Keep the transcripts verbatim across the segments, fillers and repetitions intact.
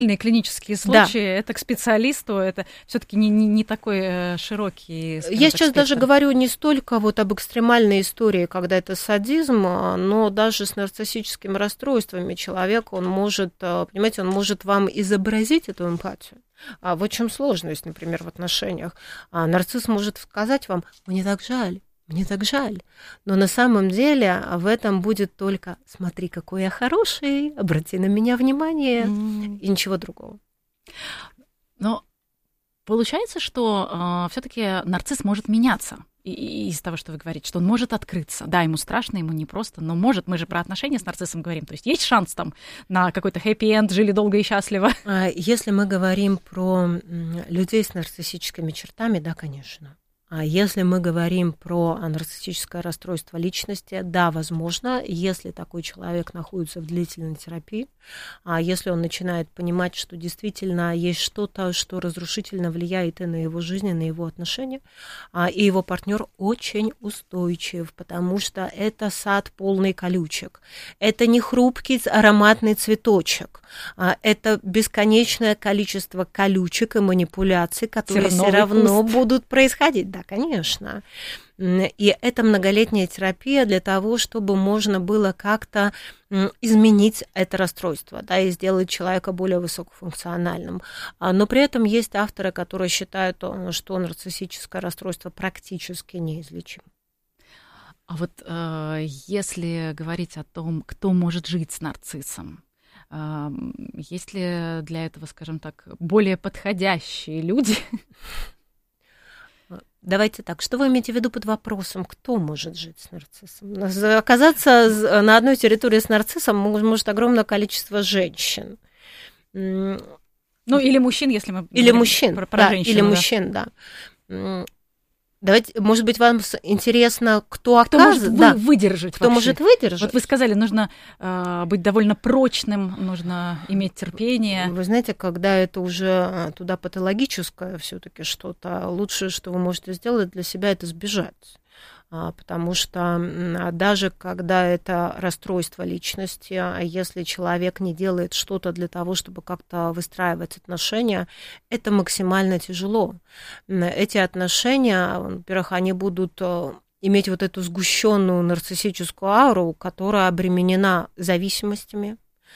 клинические случаи, да. Это к специалисту, это все-таки не, не, не такой широкий. Я так, сейчас спектр. даже говорю не столько вот об экстремальной истории, когда это садизм, но даже с нарциссическими расстройствами человек, он может, понимаете, он может вам изобразить эту эмпатию. А в чем сложность, например, в отношениях? А нарцисс может сказать вам: «Мне так жаль». Мне так жаль. Но на самом деле в этом будет только: смотри, какой я хороший, обрати на меня внимание, mm. и ничего другого. Но получается, что э, все-таки нарцисс может меняться. И, и из того, что вы говорите, что он может открыться. Да, ему страшно, ему непросто, но может. Мы же про отношения с нарциссом говорим. То есть есть шанс там на какой-то хэппи-энд, жили долго и счастливо? Если мы говорим про людей с нарциссическими чертами, да, конечно. А если мы говорим про нарциссическое расстройство личности, да, возможно, если такой человек находится в длительной терапии, а если он начинает понимать, что действительно есть что-то, что разрушительно влияет и на его жизнь, и на его отношения, а, и его партнер очень устойчив, потому что это сад полный колючек, это не хрупкий ароматный цветочек, а, это бесконечное количество колючек и манипуляций, которые все равно куст. будут происходить. Да, конечно. И это многолетняя терапия для того, чтобы можно было как-то изменить это расстройство, да, и сделать человека более высокофункциональным. Но при этом есть авторы, которые считают, что нарциссическое расстройство практически неизлечимо. А вот э, если говорить о том, кто может жить с нарциссом, э, есть ли для этого, скажем так, более подходящие люди? Давайте так, что вы имеете в виду под вопросом, кто может жить с нарциссом? Оказаться на одной территории с нарциссом может огромное количество женщин. Ну, или мужчин, если мы или мужчин, про, про да, женщину. Или да. мужчин, да. Давайте, может быть, вам интересно, кто, кто оказывает, может да, вы, выдержать кто вообще. может выдержать. Вот вы сказали, нужно э, быть довольно прочным, нужно иметь терпение. Вы знаете, когда это уже туда патологическое все-таки что-то, лучшее, что вы можете сделать для себя, это сбежать. Потому что даже когда это расстройство личности, а если человек не делает что-то для того, чтобы как-то выстраивать отношения, это максимально тяжело. Эти отношения, во-первых, они будут иметь вот эту сгущенную нарциссическую ауру, которая обременена зависимостями.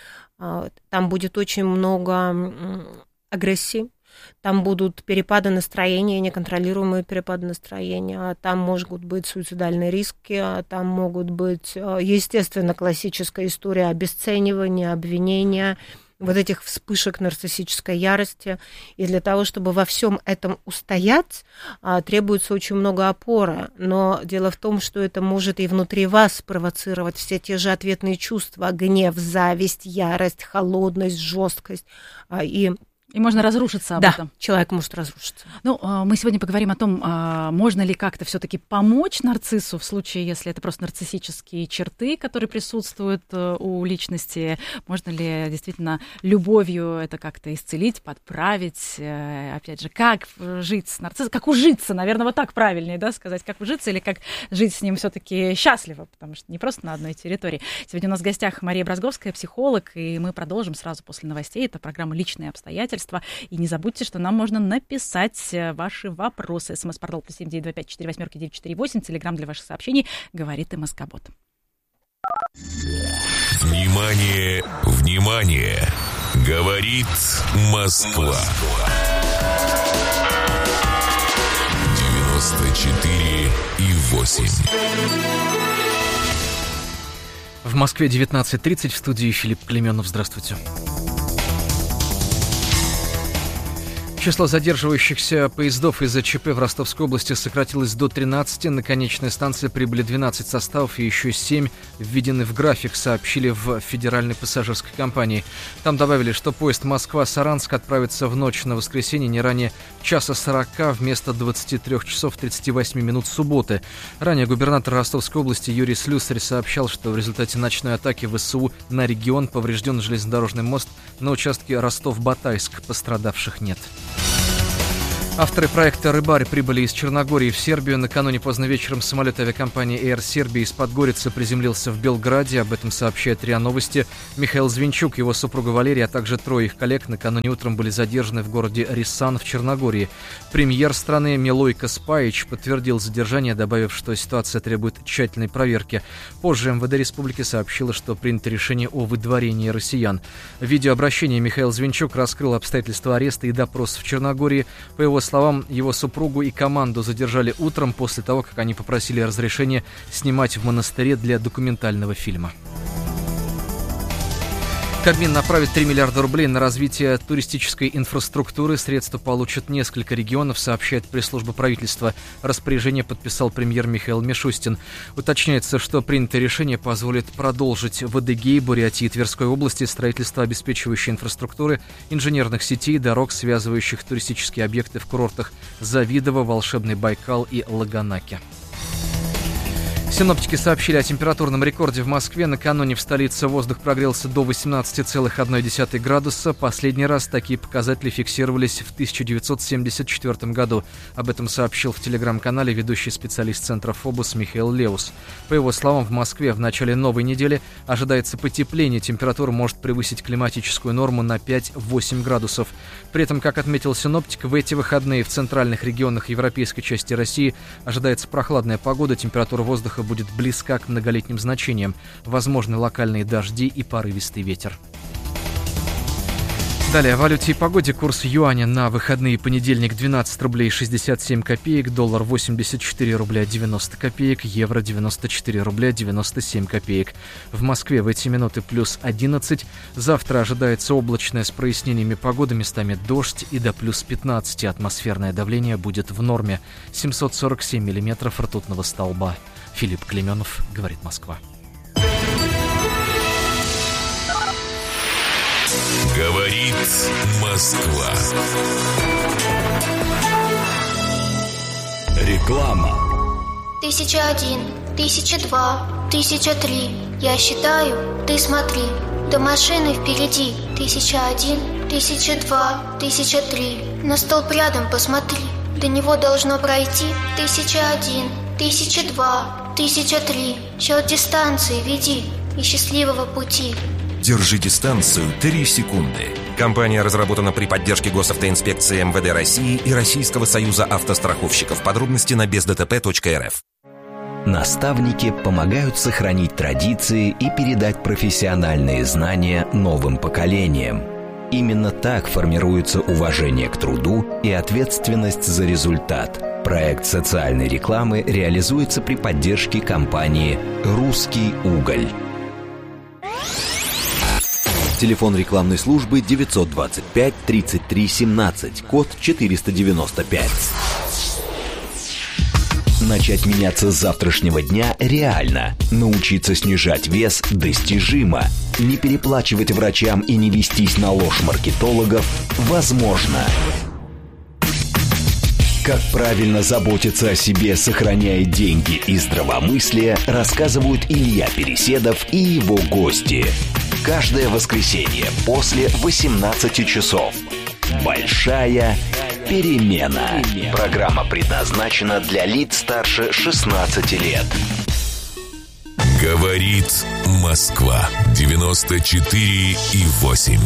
Там будет очень много агрессии. Там будут перепады настроения, неконтролируемые перепады настроения, там могут быть суицидальные риски, там могут быть, естественно, классическая история обесценивания, обвинения, вот этих вспышек нарциссической ярости. И для того, чтобы во всем этом устоять, требуется очень много опоры. Но дело в том, что это может и внутри вас спровоцировать все те же ответные чувства: гнев, зависть, ярость, холодность, жесткость и И можно разрушиться об да, этом. Человек может разрушиться. Ну, мы сегодня поговорим о том, можно ли как-то все-таки помочь нарциссу в случае, если это просто нарциссические черты, которые присутствуют у личности. Можно ли действительно любовью это как-то исцелить, подправить? Опять же, как жить с нарциссом? Как ужиться? Наверное, вот так правильнее, да, сказать, как ужиться или как жить с ним все-таки счастливо, потому что не просто на одной территории. Сегодня у нас в гостях Мария Бразговская, психолог, и мы продолжим сразу после новостей. Это программа «Личные обстоятельства». И не забудьте, что нам можно написать ваши вопросы. СМС-портал плюс семь девять два пять четыре восемь девять четыре восемь. Телеграм для ваших сообщений «Говорит МСК-бот». Внимание, внимание! Говорит Москва. девяносто четыре и восемь. В Москве девятнадцать тридцать, в студии Филипп Клеменов. Здравствуйте. Число задерживающихся поездов из-за ЧП в Ростовской области сократилось до тринадцати. На конечные станции прибыли двенадцать составов и еще семь введены в график, сообщили в Федеральной пассажирской компании. Там добавили, что поезд Москва-Саранск отправится в ночь на воскресенье не ранее часа сорока вместо двадцати трёх часов тридцати восьми минут субботы. Ранее губернатор Ростовской области Юрий Слюсарь сообщал, что в результате ночной атаки ВСУ на регион поврежден железнодорожный мост на участке Ростов-Батайск. Пострадавших нет. Авторы проекта «Рыбарь» прибыли из Черногории в Сербию. Накануне поздно вечером самолет авиакомпании Air Serbia из Подгорицы приземлился в Белграде. Об этом сообщает РИА Новости. Михаил Звинчук, его супруга Валерия, а также трое их коллег накануне утром были задержаны в городе Рисан в Черногории. Премьер страны Милойко Спаич подтвердил задержание, добавив, что ситуация требует тщательной проверки. Позже МВД республики сообщило, что принято решение о выдворении россиян. В видеообращении Михаил Звинчук раскрыл обстоятельства ареста и допрос в Черногории. По его словам, его супругу и команду задержали утром после того, как они попросили разрешения снимать в монастыре для документального фильма. Кабмин направит три миллиарда рублей на развитие туристической инфраструктуры. Средства получат несколько регионов, сообщает пресс-служба правительства. Распоряжение подписал премьер Михаил Мишустин. Уточняется, что принятое решение позволит продолжить в Адыгее, Бурятии и Тверской области строительство обеспечивающей инфраструктуры, инженерных сетей, дорог, связывающих туристические объекты в курортах Завидово, Волшебный Байкал и Лаганаке. Синоптики сообщили о температурном рекорде в Москве. Накануне в столице воздух прогрелся до восемнадцати целых одной десятой градуса. Последний раз такие показатели фиксировались в тысяча девятьсот семьдесят четвёртом году. Об этом сообщил в телеграм-канале ведущий специалист Центра Фобус Михаил Леус. По его словам, в Москве в начале новой недели ожидается потепление. Температура может превысить климатическую норму на пять-восемь градусов. При этом, как отметил синоптик, в эти выходные в центральных регионах европейской части России ожидается прохладная погода. Температура воздуха будет близка к многолетним значениям. Возможны локальные дожди и порывистый ветер. Далее о валюте и погоде. Курс юаня на выходные: понедельник двенадцать рублей шестьдесят семь копеек, доллар восемьдесят четыре рубля девяносто копеек, евро девяносто четыре рубля девяносто семь копеек. В Москве в эти минуты плюс одиннадцать. Завтра ожидается облачная с прояснениями погода, местами дождь, и до плюс пятнадцати. Атмосферное давление будет в норме. семьсот сорок семь миллиметров ртутного столба. Филипп Клеменов, говорит Москва. Говорит Москва. Реклама. Тысяча один, тысяча два, тысяча три. Я считаю, ты смотри. До машины впереди. Тысяча один, тысяча два, тысяча три. На столб рядом посмотри. До него должно пройти. Тысяча один, тысяча два, тысяча три. Счет дистанции веди и счастливого пути. Держи дистанцию три секунды. Компания разработана при поддержке Госавтоинспекции МВД России и Российского союза автостраховщиков. Подробности на без дэ тэ пэ точка эр эф. Наставники помогают сохранить традиции и передать профессиональные знания новым поколениям. Именно так формируется уважение к труду и ответственность за результат. Проект социальной рекламы реализуется при поддержке компании «Русский уголь». Телефон рекламной службы девятьсот двадцать пять тридцать три семнадцать, код четыреста девяносто пять. Начать меняться с завтрашнего дня реально. Научиться снижать вес достижимо. Не переплачивать врачам и не вестись на ложь маркетологов возможно. Как правильно заботиться о себе, сохраняя деньги и здравомыслие, рассказывают Илья Переседов и его гости. Каждое воскресенье после восемнадцати часов. Большая перемена. Программа предназначена для лиц старше шестнадцати лет. Говорит Москва. девяносто четыре и восемь.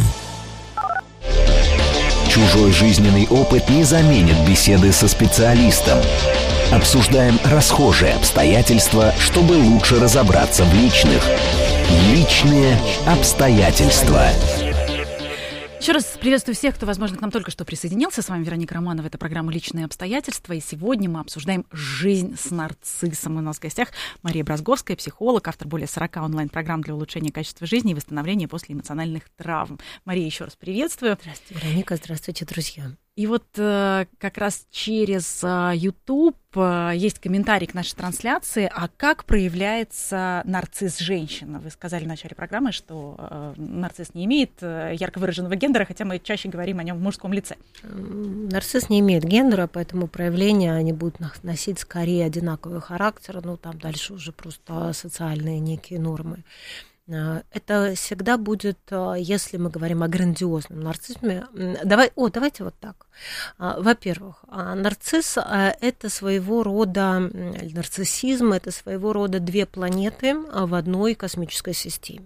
Чужой жизненный опыт не заменит беседы со специалистом. Обсуждаем расхожие обстоятельства, чтобы лучше разобраться в личных. Личные обстоятельства. Еще раз приветствую всех, кто, возможно, к нам только что присоединился. С вами Вероника Романова. Это программа «Личные обстоятельства». И сегодня мы обсуждаем жизнь с нарциссом. У нас в гостях Мария Бразговская, психолог, автор более сорока онлайн-программ для улучшения качества жизни и восстановления после эмоциональных травм. Мария, еще раз приветствую. Здравствуйте, Вероника. Здравствуйте, друзья. И вот э, как раз через э, YouTube э, есть комментарий к нашей трансляции. А как проявляется нарцисс женщины? Вы сказали в начале программы, что э, нарцисс не имеет э, ярко выраженного гендера, хотя мы чаще говорим о нем в мужском лице. Нарцисс не имеет гендера, поэтому проявления они будут носить скорее одинаковый характер. Ну, там дальше уже просто социальные некие нормы. Это всегда будет, если мы говорим о грандиозном нарциссизме. Давай, о, давайте вот так. Во-первых, нарцисс – это своего рода, нарциссизм – это своего рода две планеты в одной космической системе.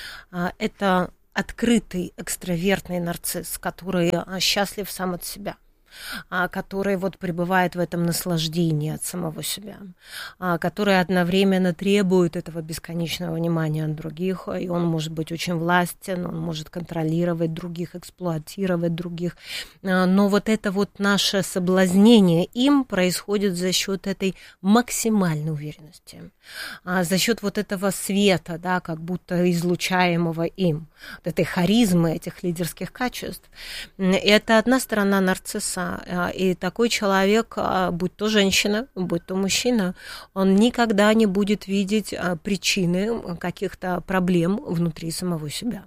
Это открытый, экстравертный нарцисс, который счастлив сам от себя, который вот пребывает в этом наслаждении от самого себя, который одновременно требует этого бесконечного внимания от других, и он может быть очень властен, он может контролировать других, эксплуатировать других, но вот это вот наше соблазнение им происходит за счет этой максимальной уверенности, за счет вот этого света, да, как будто излучаемого им, вот этой харизмы, этих лидерских качеств. И это одна сторона нарцисса. И такой человек, будь то женщина, будь то мужчина, он никогда не будет видеть причины каких-то проблем внутри самого себя.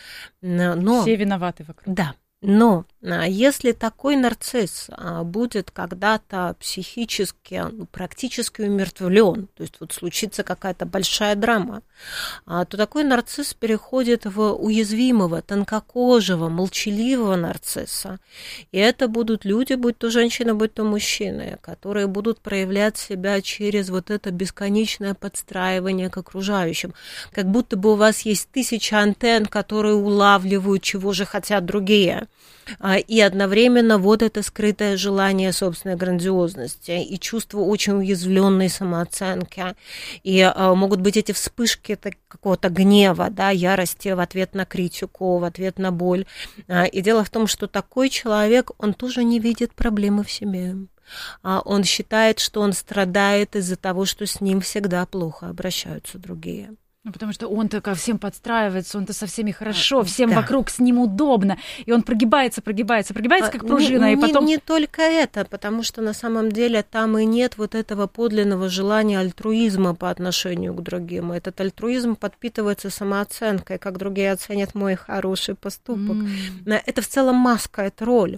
Но, все виноваты вокруг. Да. Но если такой нарцисс будет когда-то психически, ну, практически умертвлен, то есть вот случится какая-то большая драма, то такой нарцисс переходит в уязвимого, тонкокожего, молчаливого нарцисса. И это будут люди, будь то женщины, будь то мужчины, которые будут проявлять себя через вот это бесконечное подстраивание к окружающим. Как будто бы у вас есть тысяча антенн, которые улавливают, чего же хотят другие. И одновременно вот это скрытое желание собственной грандиозности и чувство очень уязвленной самооценки. И могут быть эти вспышки какого-то гнева, да, ярости в ответ на критику, в ответ на боль. И дело в том, что такой человек, он тоже не видит проблемы в себе. Он считает, что он страдает из-за того, что с ним всегда плохо обращаются другие. Ну, потому что он-то ко всем подстраивается, он-то со всеми хорошо, всем да. вокруг с ним удобно, и он прогибается, прогибается, прогибается, как пружина, не, и потом... Не, не только это, потому что на самом деле там и нет вот этого подлинного желания альтруизма по отношению к другим. Этот альтруизм подпитывается самооценкой, как другие оценят мой хороший поступок. Mm. Это в целом маска, это роль.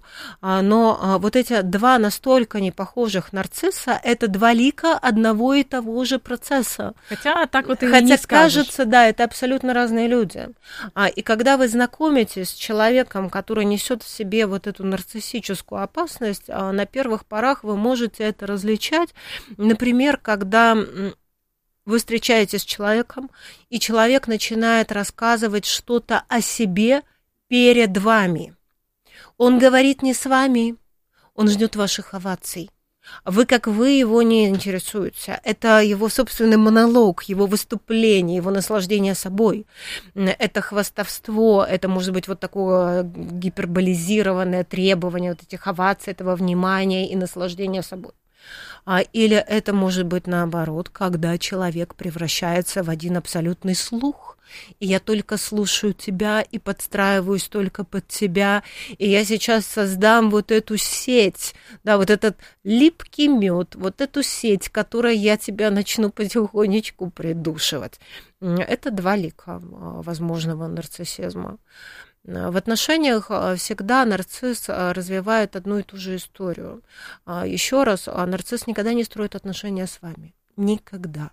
Но вот эти два настолько непохожих нарцисса, это два лика одного и того же процесса. Хотя так вот и Хотя не скажешь. Кажется, да, это абсолютно разные люди. А, и когда вы знакомитесь с человеком, который несет в себе вот эту нарциссическую опасность, а, на первых порах вы можете это различать. Например, когда вы встречаетесь с человеком, и человек начинает рассказывать что-то о себе перед вами. Он говорит не с вами, он ждет ваших оваций. Вы, как вы, его не интересуете. Это его собственный монолог, его выступление, его наслаждение собой. Это хвастовство, это может быть вот такое гиперболизированное требование вот этих оваций, этого внимания и наслаждения собой. Или это может быть наоборот, когда человек превращается в один абсолютный слух. И я только слушаю тебя и подстраиваюсь только под тебя, и я сейчас создам вот эту сеть, да, вот этот липкий мед, вот эту сеть, которой я тебя начну потихонечку придушивать. Это два лика возможного нарциссизма. В отношениях всегда нарцисс развивает одну и ту же историю. Еще раз, нарцисс никогда не строит отношения с вами. Никогда.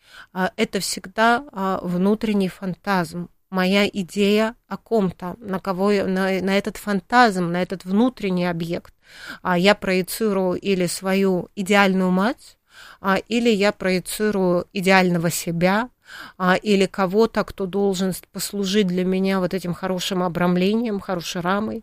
Это всегда внутренний фантазм. Моя идея о ком-то, на кого я, на, на этот фантазм, на этот внутренний объект я проецирую или свою идеальную мать, или я проецирую идеального себя, или кого-то, кто должен послужить для меня вот этим хорошим обрамлением, хорошей рамой.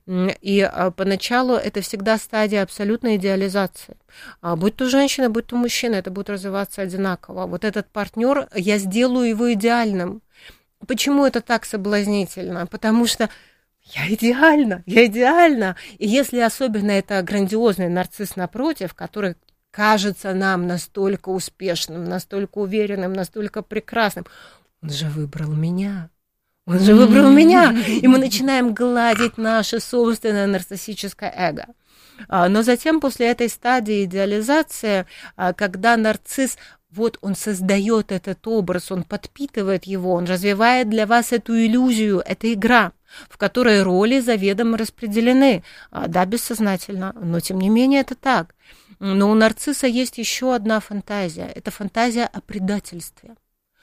И поначалу это всегда стадия абсолютной идеализации. Будь то женщина, будь то мужчина, это будет развиваться одинаково. Вот этот партнер, я сделаю его идеальным. Почему это так соблазнительно? Потому что я идеальна, я идеальна. И если особенно это грандиозный нарцисс напротив, который кажется нам настолько успешным, настолько уверенным, настолько прекрасным, он же выбрал меня. Он же выбрал меня, и мы начинаем гладить наше собственное нарциссическое эго. Но затем, после этой стадии идеализации, когда нарцисс, вот он создает этот образ, он подпитывает его, он развивает для вас эту иллюзию, это игра, в которой роли заведомо распределены, да, бессознательно, но тем не менее это так. Но у нарцисса есть еще одна фантазия, это фантазия о предательстве.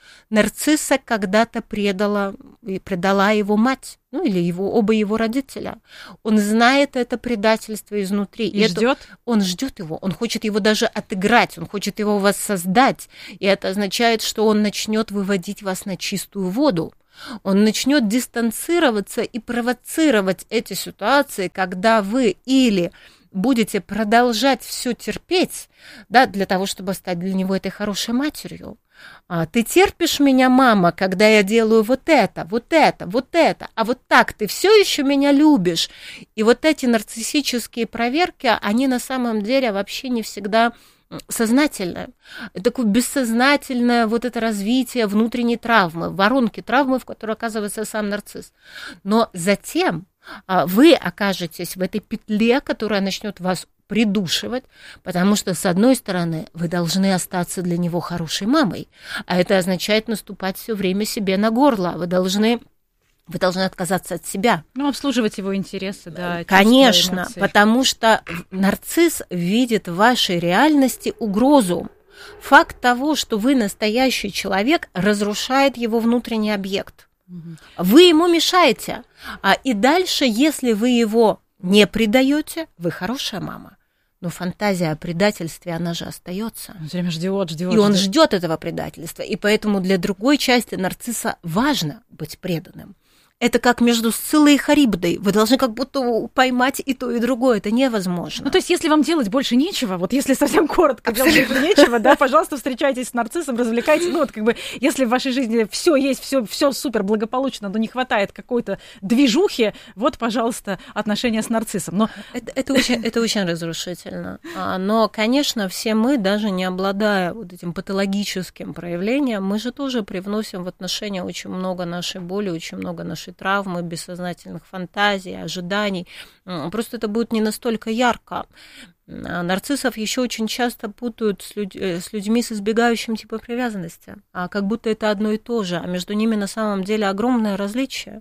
Нарцисса когда-то предала, предала его мать, ну или его, оба его родителя. Он знает это предательство изнутри. И, и ждет? Он ждет его, он хочет его даже отыграть, он хочет его воссоздать. И это означает, что он начнет выводить вас на чистую воду. Он начнет дистанцироваться и провоцировать эти ситуации, когда вы или будете продолжать все терпеть, да, для того, чтобы стать для него этой хорошей матерью. А, ты терпишь меня, мама, когда я делаю вот это, вот это, вот это, а вот так ты все еще меня любишь. И вот эти нарциссические проверки, они на самом деле вообще не всегда сознательное. Такое бессознательное вот это развитие внутренней травмы, воронки травмы, в которой оказывается сам нарцисс. Но затем вы окажетесь в этой петле, которая начнет вас придушивать, потому что, с одной стороны, вы должны остаться для него хорошей мамой, а это означает наступать все время себе на горло. Вы должны, вы должны отказаться от себя. Ну, обслуживать его интересы, да. Конечно, потому что нарцисс видит в вашей реальности угрозу. Факт того, что вы настоящий человек, разрушает его внутренний объект. Вы ему мешаете. И дальше, если вы его не предаете, вы хорошая мама. Но фантазия о предательстве, она же остается. Он все время ждет, ждет. И он ждет этого предательства. И поэтому для другой части нарцисса важно быть преданным. Это как между Сциллой и Харибдой. Вы должны как будто поймать и то, и другое. Это невозможно. Ну, то есть, если вам делать больше нечего, вот если совсем коротко делать больше нечего, да, пожалуйста, встречайтесь с нарциссом, развлекайтесь. Ну, вот как бы, если в вашей жизни все есть, все, все супер благополучно, но не хватает какой-то движухи, вот, пожалуйста, отношения с нарциссом. Но это, это, очень, это очень разрушительно. Но, конечно, все мы, даже не обладая вот этим патологическим проявлением, мы же тоже привносим в отношения очень много нашей боли, очень много нашей травмы, бессознательных фантазий, ожиданий. Просто это будет не настолько ярко. Нарциссов еще очень часто путают с, людь- с людьми с избегающим типом привязанности, а как будто это одно и то же, а между ними на самом деле огромное различие.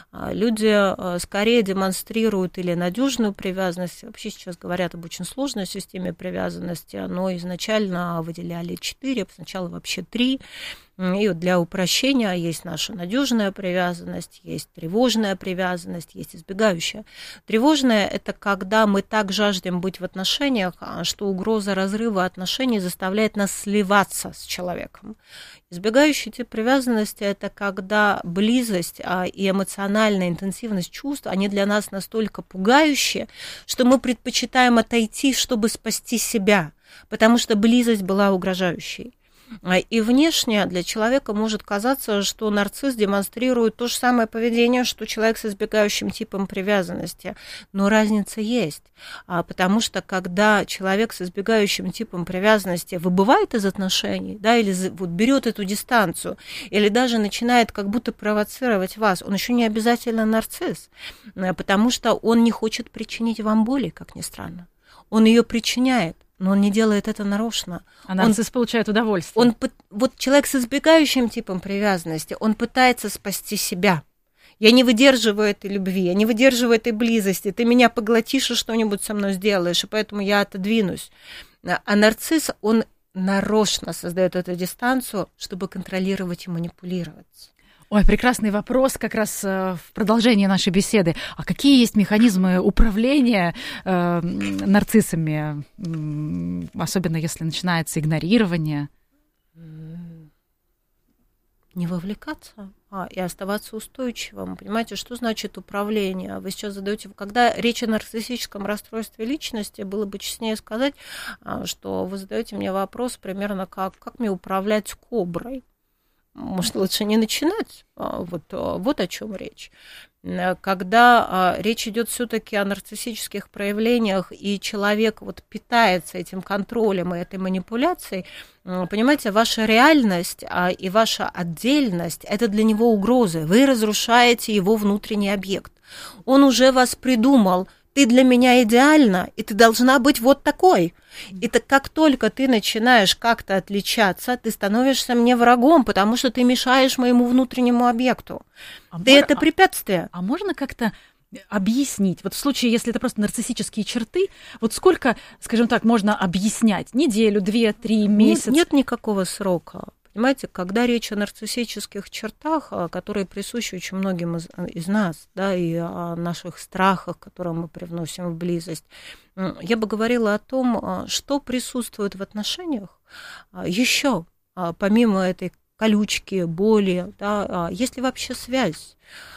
Люди скорее демонстрируют или надежную привязанность, вообще сейчас говорят об очень сложной системе привязанности, но изначально выделяли четыре, сначала вообще три. И вот для упрощения есть наша надежная привязанность, есть тревожная привязанность, есть избегающая. Тревожная – это когда мы так жаждем быть в отношениях, что угроза разрыва отношений заставляет нас сливаться с человеком. Избегающий тип привязанности – это когда близость и эмоциональная интенсивность чувств, они для нас настолько пугающие, что мы предпочитаем отойти, чтобы спасти себя, потому что близость была угрожающей. И внешне для человека может казаться, что нарцисс демонстрирует то же самое поведение, что человек с избегающим типом привязанности. Но разница есть, потому что когда человек с избегающим типом привязанности выбывает из отношений, да, или вот берет эту дистанцию, или даже начинает как будто провоцировать вас, он еще не обязательно нарцисс, потому что он не хочет причинить вам боли, как ни странно. Он ее причиняет. Но он не делает это нарочно. А нарцисс он, получает удовольствие. Он, вот человек с избегающим типом привязанности, он пытается спасти себя. Я не выдерживаю этой любви, я не выдерживаю этой близости. Ты меня поглотишь и что-нибудь со мной сделаешь, и поэтому я отодвинусь. А нарцисс, он нарочно создает эту дистанцию, чтобы контролировать и манипулировать. Ой, прекрасный вопрос как раз в продолжении нашей беседы. А какие есть механизмы управления э, нарциссами, особенно если начинается игнорирование? Не вовлекаться а, и оставаться устойчивым. Понимаете, что значит управление? Вы сейчас задаете, когда речь о нарциссическом расстройстве личности, было бы честнее сказать, что вы задаете мне вопрос примерно как, как мне управлять коброй. Может, лучше не начинать? Вот, вот о чем речь. Когда речь идет все-таки о нарциссических проявлениях, и человек вот питается этим контролем и этой манипуляцией, понимаете, ваша реальность и ваша отдельность – это для него угрозы. Вы разрушаете его внутренний объект. Он уже вас придумал. Ты для меня идеальна, и ты должна быть вот такой. И так как только ты начинаешь как-то отличаться, ты становишься мне врагом, потому что ты мешаешь моему внутреннему объекту. А ты мож... это препятствие. А, а можно как-то объяснить? Вот в случае, если это просто нарциссические черты, вот сколько, скажем так, можно объяснять? Неделю, две, три месяца? Нет, нет никакого срока. Понимаете, когда речь о нарциссических чертах, которые присущи очень многим из, из нас, да, и о наших страхах, которые мы привносим в близость, я бы говорила о том, что присутствует в отношениях еще, помимо этой колючки, боли, да, есть ли вообще связь,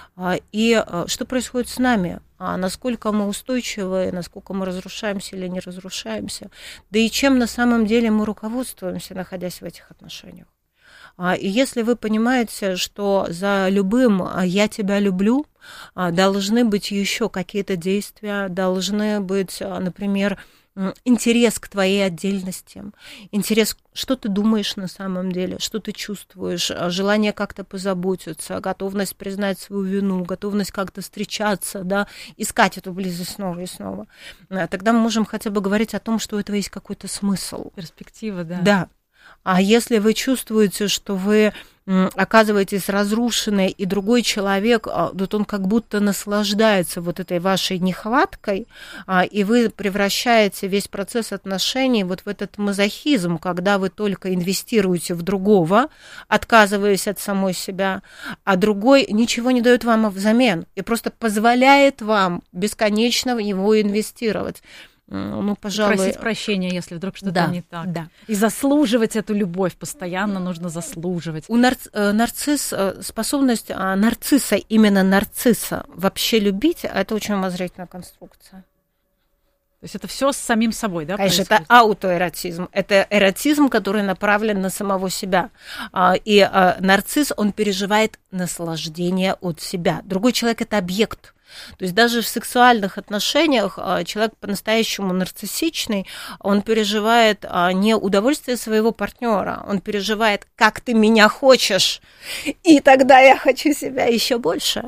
и что происходит с нами, насколько мы устойчивы, насколько мы разрушаемся или не разрушаемся, да и чем на самом деле мы руководствуемся, находясь в этих отношениях. И если вы понимаете, что за любым «я тебя люблю» должны быть еще какие-то действия, должны быть, например, интерес к твоей отдельности, интерес, что ты думаешь на самом деле, что ты чувствуешь, желание как-то позаботиться, готовность признать свою вину, готовность как-то встречаться, да, искать эту близость снова и снова, тогда мы можем хотя бы говорить о том, что у этого есть какой-то смысл. Перспектива, да. Да. А если вы чувствуете, что вы оказываетесь разрушенной, и другой человек, вот он как будто наслаждается вот этой вашей нехваткой, и вы превращаете весь процесс отношений вот в этот мазохизм, когда вы только инвестируете в другого, отказываясь от самой себя, а другой ничего не дает вам взамен и просто позволяет вам бесконечно в него инвестировать. Ну, пожалуй... Просить прощения, если вдруг что-то да, не так. Да. И заслуживать эту любовь, постоянно нужно заслуживать. У нарцисс, нарцисс, способность нарцисса, именно нарцисса, вообще любить, это очень умозрительная конструкция. То есть это все с самим собой, да? Конечно, происходит? это аутоэротизм. Это эротизм, который направлен на самого себя. И нарцисс, он переживает наслаждение от себя. Другой человек – это объект. То есть даже в сексуальных отношениях человек по-настоящему нарциссичный, он переживает не удовольствие своего партнера, он переживает, как ты меня хочешь, и тогда я хочу себя еще больше.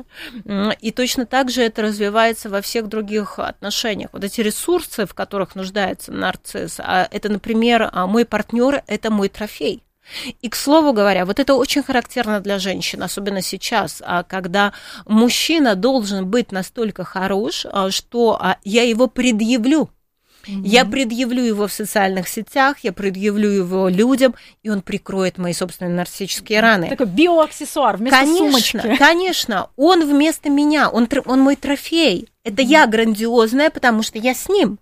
И точно так же это развивается во всех других отношениях. Вот эти ресурсы, в которых нуждается нарцисс, это, например, мой партнер, это мой трофей. И, к слову говоря, вот это очень характерно для женщин, особенно сейчас, когда мужчина должен быть настолько хорош, что я его предъявлю. Mm-hmm. Я предъявлю его в социальных сетях, я предъявлю его людям, и он прикроет мои собственные нарциссические раны. Такой биоаксессуар вместо конечно, сумочки. Конечно, он вместо меня, он, он мой трофей. Это mm-hmm. я грандиозная, потому что я с ним.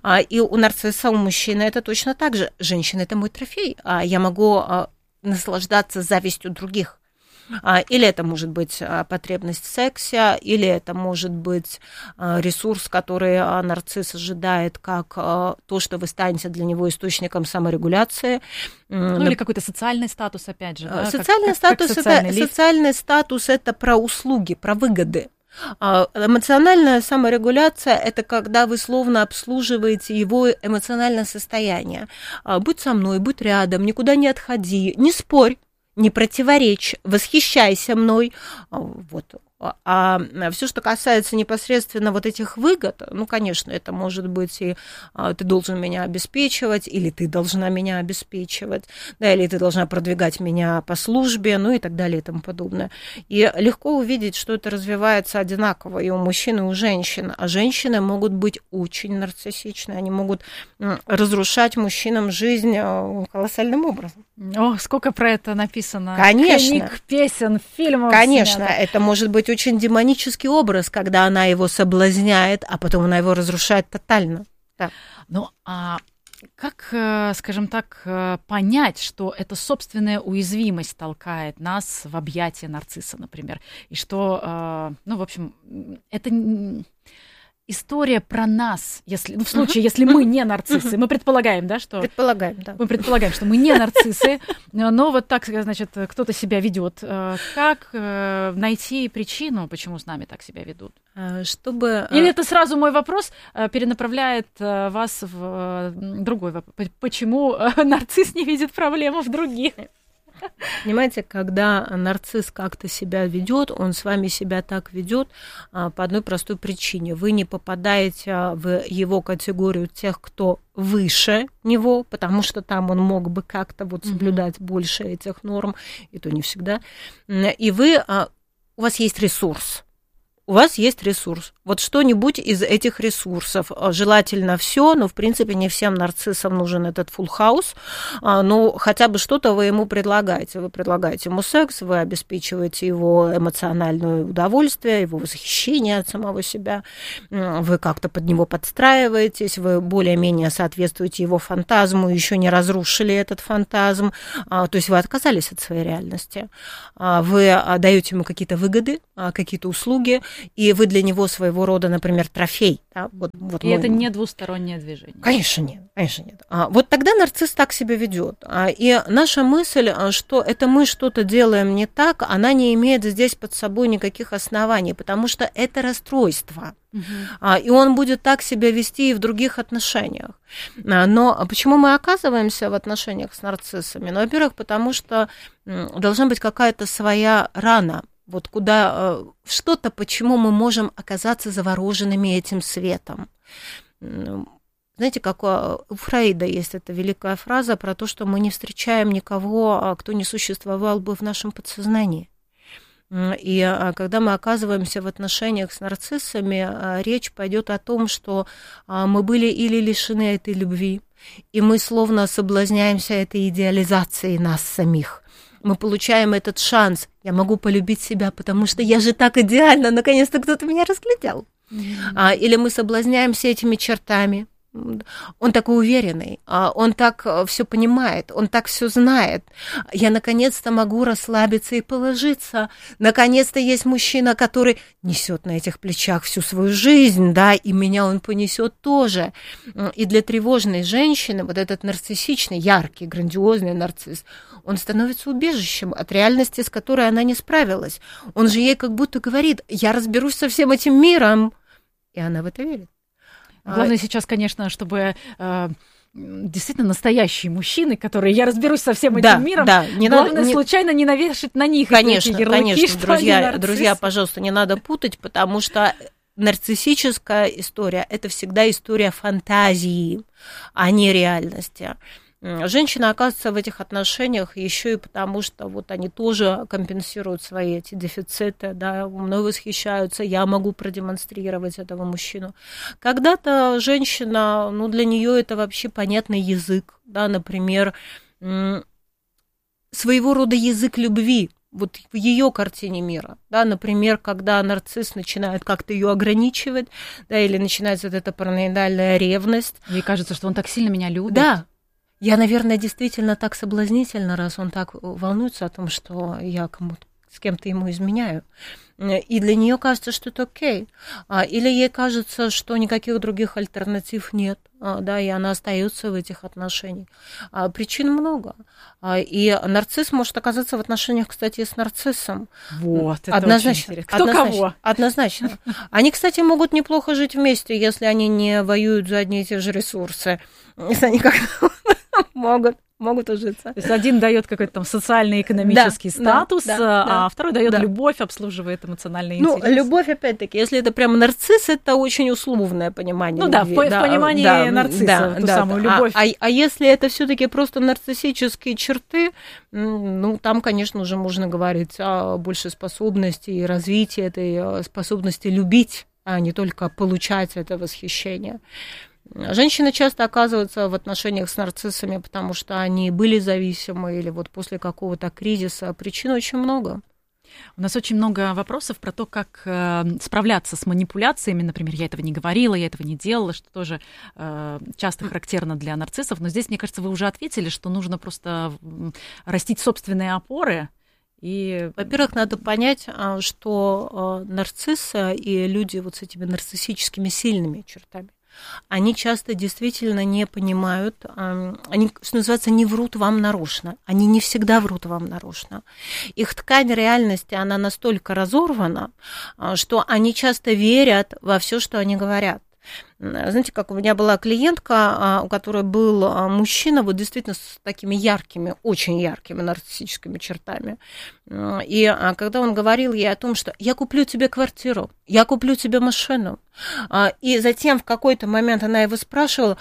И у нарцисса, у мужчины это точно так же. Женщина – это мой трофей. Я могу наслаждаться завистью других. Или это может быть потребность в сексе, или это может быть ресурс, который нарцисс ожидает, как то, что вы станете для него источником саморегуляции. Ну, или какой-то социальный статус, опять же. Да? Социальный, как, статус, как социальный, это, социальный статус – это про услуги, про выгоды. Эмоциональная саморегуляция – это когда вы словно обслуживаете его эмоциональное состояние. Будь со мной, будь рядом, никуда не отходи, не спорь, не противоречь, восхищайся мной. Вот. А все, что касается непосредственно вот этих выгод, ну, конечно, это может быть и ты должен меня обеспечивать, или ты должна меня обеспечивать, да, или ты должна продвигать меня по службе, ну и так далее и тому подобное. И легко увидеть, что это развивается одинаково и у мужчин, и у женщин. А женщины могут быть очень нарциссичны, они могут разрушать мужчинам жизнь колоссальным образом. О, сколько про это написано. Конечно. Книг, песен, фильмов. Конечно, снято. Это может быть очень демонический образ, когда она его соблазняет, а потом она его разрушает тотально. Да. Ну, а как, скажем так, понять, что это собственная уязвимость толкает нас в объятия нарцисса, например, и что, ну, в общем, это... История про нас, если, ну, в случае, uh-huh. если мы не нарциссы, uh-huh. мы предполагаем, да, что... Предполагаем, да. Мы предполагаем, что мы не нарциссы, но вот так, значит, кто-то себя ведет. Как найти причину, почему с нами так себя ведут? Чтобы... Или это сразу мой вопрос перенаправляет вас в другой вопрос. Почему нарцисс не видит проблему в других? Понимаете, когда нарцисс как-то себя ведет, он с вами себя так ведет по одной простой причине. Вы не попадаете в его категорию тех, кто выше него, потому что там он мог бы как-то вот соблюдать mm-hmm. больше этих норм, и то не всегда. И вы, у вас есть ресурс. У вас есть ресурс. Вот что-нибудь из этих ресурсов. Желательно все, но, в принципе, не всем нарциссам нужен этот full house. Но хотя бы что-то вы ему предлагаете. Вы предлагаете ему секс, вы обеспечиваете его эмоциональное удовольствие, его восхищение от самого себя. Вы как-то под него подстраиваетесь, вы более-менее соответствуете его фантазму, еще не разрушили этот фантазм. То есть вы отказались от своей реальности. Вы даете ему какие-то выгоды, какие-то услуги, и вы для него своего рода, например, трофей. Да? Вот, вот и мы... это не двустороннее движение. Конечно нет, конечно нет. А, вот тогда нарцисс так себя ведет. А, и наша мысль, что это мы что-то делаем не так, она не имеет здесь под собой никаких оснований, потому что это расстройство. Uh-huh. А, и он будет так себя вести и в других отношениях. А, но почему мы оказываемся в отношениях с нарциссами? Ну, во-первых, потому что м, должна быть какая-то своя рана. Вот куда что-то, почему мы можем оказаться завороженными этим светом. Знаете, как у Фрейда есть эта великая фраза про то, что мы не встречаем никого, кто не существовал бы в нашем подсознании. И когда мы оказываемся в отношениях с нарциссами, речь пойдет о том, что мы были или лишены этой любви, и мы словно соблазняемся этой идеализацией нас самих. Мы получаем этот шанс. Я могу полюбить себя, потому что я же так идеально, наконец-то кто-то меня разглядел. Mm-hmm. А, или мы соблазняемся этими чертами. Он такой уверенный, он так все понимает, он так все знает. Я наконец-то могу расслабиться и положиться. Наконец-то есть мужчина, который несет на этих плечах всю свою жизнь, да, и меня он понесет тоже. И для тревожной женщины вот этот нарциссичный, яркий, грандиозный нарцисс, он становится убежищем от реальности, с которой она не справилась. Он же ей как будто говорит: я разберусь со всем этим миром. И она в это верит. Главное сейчас, конечно, чтобы э, действительно настоящие мужчины, которые я разберусь со всем этим да, миром, да, не главное надо, не... случайно не навешать на них конечно, эти ярлыки, конечно, что друзья, они друзья, пожалуйста, не надо путать, потому что нарциссическая история – это всегда история фантазии, а не реальности. Женщина оказывается в этих отношениях еще и потому, что вот они тоже компенсируют свои эти дефициты, да, мной восхищаются, я могу продемонстрировать этого мужчину. Когда-то женщина, ну, для нее это вообще понятный язык, да, например, своего рода язык любви. Вот в ее картине мира, да, например, когда нарцисс начинает как-то ее ограничивать, да, или начинается вот эта параноидальная ревность. Ей кажется, что он так сильно меня любит. Да. Я, наверное, действительно так соблазнительна, раз он так волнуется о том, что я кому-то, с кем-то ему изменяю. И для нее кажется, что это окей. Или ей кажется, что никаких других альтернатив нет, да, и она остается в этих отношениях. Причин много. И нарцисс может оказаться в отношениях, кстати, с нарциссом. Вот, это однозначно. Очень интересно. Кто однозначно, кого? Однозначно. Они, кстати, могут неплохо жить вместе, если они не воюют за одни и те же ресурсы. Если они как-то могут. Могут ужиться. То есть один дает какой-то там социально-экономический да, статус, да, да, а да, второй дает да. любовь, обслуживает эмоциональные ну, интересы. Ну, любовь, опять-таки, если это прям нарцисс, это очень условное понимание. Ну любви. да, в, да, в понимании да, нарцисса, да, ту да, самую да. любовь. А, а, а если это все-таки просто нарциссические черты, ну, там, конечно, уже можно говорить о большей способности и развитии этой способности любить, а не только получать это восхищение. Женщины часто оказываются в отношениях с нарциссами, потому что они были зависимы или вот после какого-то кризиса. Причин очень много. У нас очень много вопросов про то, как э, справляться с манипуляциями. Например, я этого не говорила, я этого не делала, что тоже э, часто характерно для нарциссов. Но здесь, мне кажется, вы уже ответили, что нужно просто растить собственные опоры. И... Во-первых, надо понять, что нарциссы и люди вот с этими нарциссическими сильными чертами, они часто действительно не понимают, они, что называется, не врут вам нарочно, они не всегда врут вам нарочно. Их ткань реальности, она настолько разорвана, что они часто верят во все, что они говорят. Знаете, как у меня была клиентка, у которой был мужчина вот действительно с такими яркими, очень яркими нарциссическими чертами. И когда он говорил ей о том, что я куплю тебе квартиру, я куплю тебе машину, и затем в какой-то момент она его спрашивала,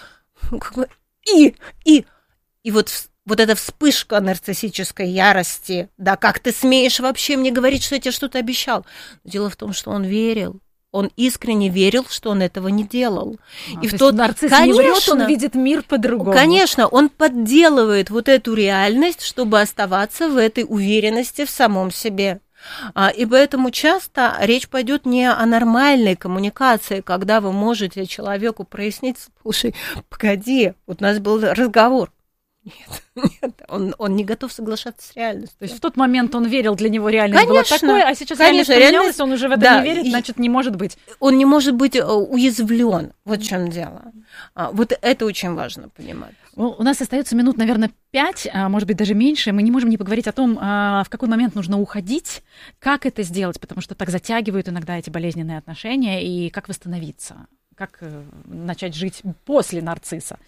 и, и, и вот вот эта вспышка нарциссической ярости, да, как ты смеешь вообще мне говорить, что я тебе что-то обещал? Дело в том, что он верил. он искренне верил, что он этого не делал. А, и то в тот нарцисс конечно, не врет, он видит мир по-другому. Конечно, он подделывает вот эту реальность, чтобы оставаться в этой уверенности в самом себе. И поэтому часто речь пойдет не о нормальной коммуникации, когда вы можете человеку прояснить: слушай, погоди, вот у нас был разговор. Нет, нет, он, он не готов соглашаться с реальностью. То есть в тот момент он верил, для него реальность была такой, а сейчас конечно, реальность поменялась, он уже в это да, не верит, значит, не может быть. Он не может быть уязвлен. Вот в чем дело. Вот это очень важно понимать. У нас остается минут, наверное, пять, может быть, даже меньше. Мы не можем не поговорить о том, в какой момент нужно уходить, как это сделать, потому что так затягивают иногда эти болезненные отношения, и как восстановиться, как начать жить после нарцисса.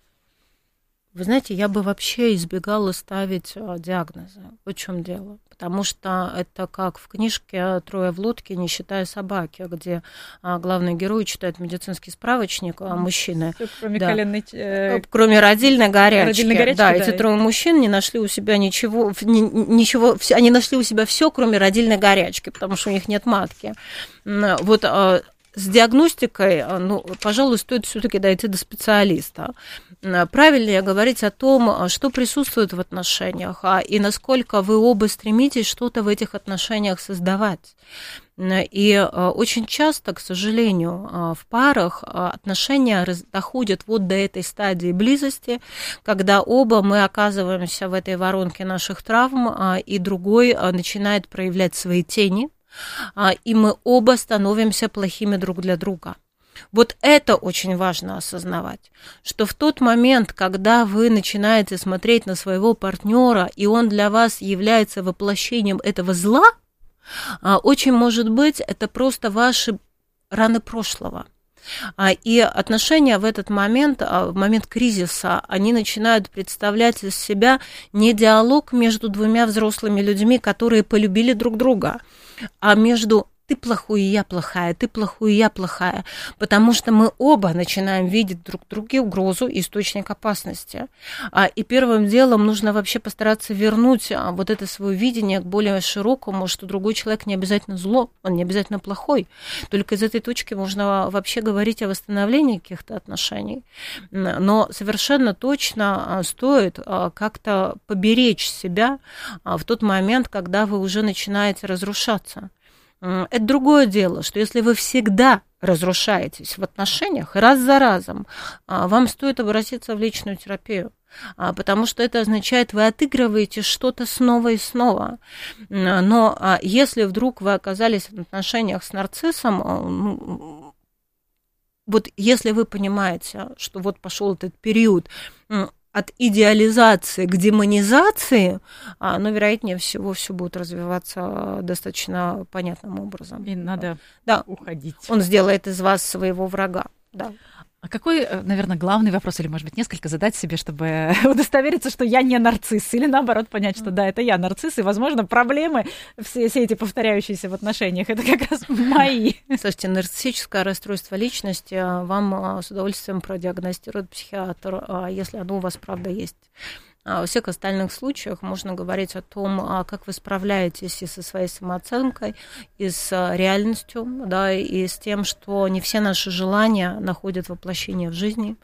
Вы знаете, я бы вообще избегала ставить диагнозы. Вот в чем дело. Потому что это как в книжке «Трое в лодке, не считая собаки», где главный герой читает медицинский справочник, а мужчины... Всё, кроме да, коленной... Э... Кроме родильной горячки. Родильной горячки, да, да, эти трое мужчин не нашли у себя ничего, ничего... Они нашли у себя все, кроме родильной горячки, потому что у них нет матки. Вот... С диагностикой, ну, пожалуй, стоит все-таки дойти до специалиста. Правильнее говорить о том, что присутствует в отношениях, и насколько вы оба стремитесь что-то в этих отношениях создавать. И очень часто, к сожалению, в парах отношения доходят вот до этой стадии близости, когда оба мы оказываемся в этой воронке наших травм, и другой начинает проявлять свои тени, и мы оба становимся плохими друг для друга. Вот это очень важно осознавать, что в тот момент, когда вы начинаете смотреть на своего партнера, и он для вас является воплощением этого зла, очень может быть, это просто ваши раны прошлого. И отношения в этот момент, в момент кризиса, они начинают представлять из себя не диалог между двумя взрослыми людьми, которые полюбили друг друга, а между ты плохой, и я плохая, ты плохой, и я плохая, потому что мы оба начинаем видеть друг в друге угрозу, источник опасности. И первым делом нужно вообще постараться вернуть вот это свое видение к более широкому, что другой человек не обязательно зло, он не обязательно плохой. Только из этой точки можно вообще говорить о восстановлении каких-то отношений. Но совершенно точно стоит как-то поберечь себя в тот момент, когда вы уже начинаете разрушаться. Это другое дело, что если вы всегда разрушаетесь в отношениях раз за разом, вам стоит обратиться в личную терапию, потому что это означает, вы отыгрываете что-то снова и снова. Но если вдруг вы оказались в отношениях с нарциссом, ну, вот если вы понимаете, что вот пошел этот период от идеализации к демонизации, но, вероятнее всего, все будет развиваться достаточно понятным образом. И надо да. уходить. Он сделает из вас своего врага. Да. А какой, наверное, главный вопрос, или, может быть, несколько задать себе, чтобы удостовериться, что я не нарцисс, или, наоборот, понять, что да, это я нарцисс, и, возможно, проблемы, все, все эти повторяющиеся в отношениях, это как раз мои. Слушайте, нарциссическое расстройство личности вам с удовольствием продиагностирует психиатр, если оно у вас, правда, есть. Во всех остальных случаях можно говорить о том, как вы справляетесь и со своей самооценкой, и с реальностью, да, и с тем, что не все наши желания находят воплощение в жизни,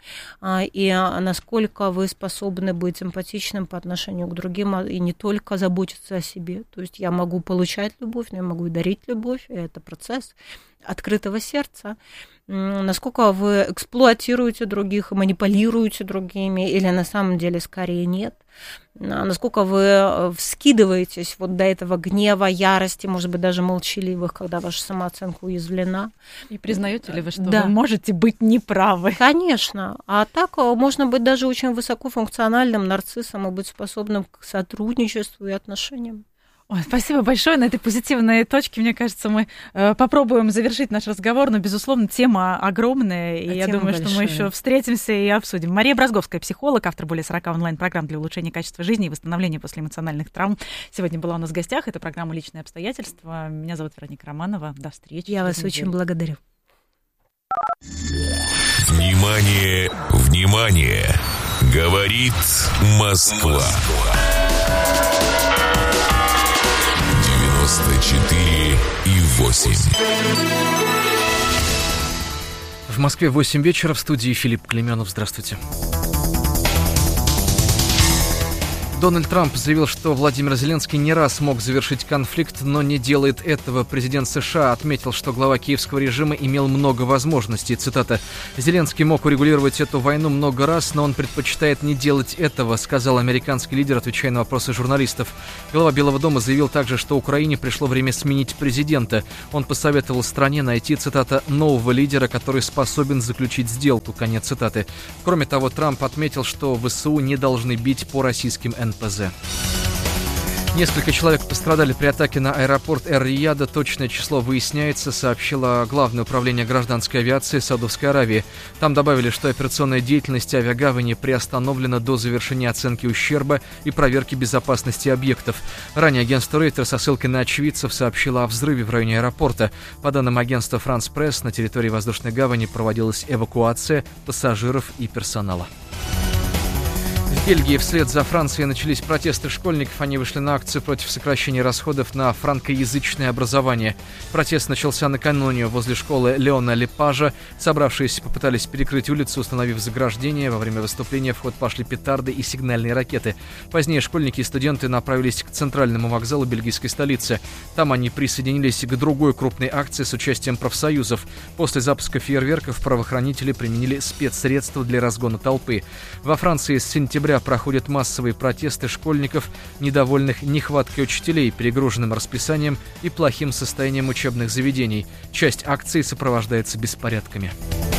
и насколько вы способны быть эмпатичным по отношению к другим, и не только заботиться о себе. То есть я могу получать любовь, но я могу и дарить любовь, и это процесс открытого сердца. Насколько вы эксплуатируете других и манипулируете другими, или на самом деле скорее нет. Насколько вы вскидываетесь вот до этого гнева, ярости, может быть, даже молчаливых, когда ваша самооценка уязвлена. И признаете ли вы, что да. вы можете быть неправы? Конечно. А так можно быть даже очень высокофункциональным нарциссом и быть способным к сотрудничеству и отношениям. Ой, спасибо большое. На этой позитивной точке, мне кажется, мы э, попробуем завершить наш разговор, но, безусловно, тема огромная, и а я думаю, большая. Что мы еще встретимся и обсудим. Мария Бразговская, психолог, автор более сорока онлайн-программ для улучшения качества жизни и восстановления после эмоциональных травм. Сегодня была у нас в гостях. Это программа «Личные обстоятельства». Меня зовут Вероника Романова. До встречи. Я вас очень благодарю. Внимание, внимание! Говорит Москва. девяносто четыре и восемь. Москве восемь вечера, в студии Филипп Клеменов. Здравствуйте. Дональд Трамп заявил, что Владимир Зеленский не раз мог завершить конфликт, но не делает этого. Президент США отметил, что глава киевского режима имел много возможностей. Цитата: «Зеленский мог урегулировать эту войну много раз, но он предпочитает не делать этого», сказал американский лидер, отвечая на вопросы журналистов. Глава Белого дома заявил также, что Украине пришло время сменить президента. Он посоветовал стране найти, цитата, «нового лидера, который способен заключить сделку». Конец цитаты. Кроме того, Трамп отметил, что ВСУ не должны бить по российским эн пэ зэ. Несколько человек пострадали при атаке на аэропорт Эр-Рияда. Точное число выясняется, сообщило Главное управление гражданской авиации Саудовской Аравии. Там добавили, что операционная деятельность авиагавани приостановлена до завершения оценки ущерба и проверки безопасности объектов. Ранее агентство Рейтер со ссылкой на очевидцев сообщило о взрыве в районе аэропорта. По данным агентства Франс Пресс, на территории воздушной гавани проводилась эвакуация пассажиров и персонала. В Бельгии вслед за Францией начались протесты школьников. Они вышли на акцию против сокращения расходов на франкоязычное образование. Протест начался накануне возле школы Леона Лепажа. Собравшиеся попытались перекрыть улицу, установив заграждение. Во время выступления в ход пошли петарды и сигнальные ракеты. Позднее школьники и студенты направились к центральному вокзалу бельгийской столицы. Там они присоединились к другой крупной акции с участием профсоюзов. После запуска фейерверков правоохранители применили спецсредства для разгона толпы. Во Франции с сентября проходят массовые протесты школьников, недовольных нехваткой учителей, перегруженным расписанием и плохим состоянием учебных заведений. Часть акций сопровождается беспорядками.